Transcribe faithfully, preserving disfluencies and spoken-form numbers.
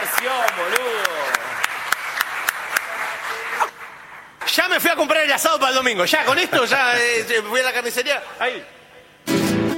presentación, boludo. Ya me fui a comprar el asado para el domingo. Ya, con esto, ya eh, voy a la carnicería. Ahí.